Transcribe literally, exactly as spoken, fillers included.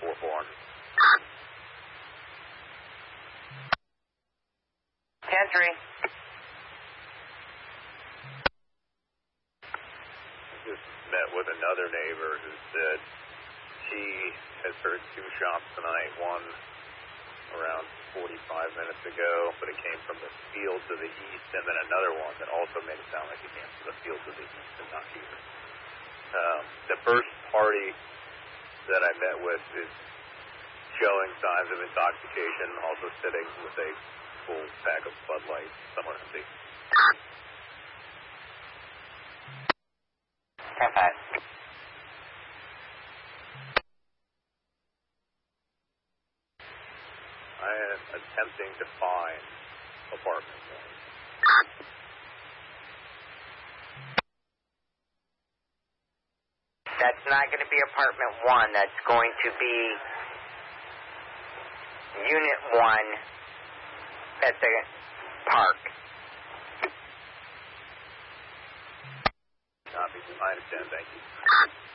four four. ten three. Just met with another neighbor who said she has heard two shots tonight, one around forty-five minutes ago, but it came from the field to the east, and then another one that also made it sound like it came from the field to the east and not here. Um, the first party that I met with is showing signs of intoxication, also sitting with a full pack of Bud Light somewhere empty. ten five. I am attempting to find apartment one. That's not going to be apartment one. That's going to be unit one at the park. Copy. I understand. Thank you.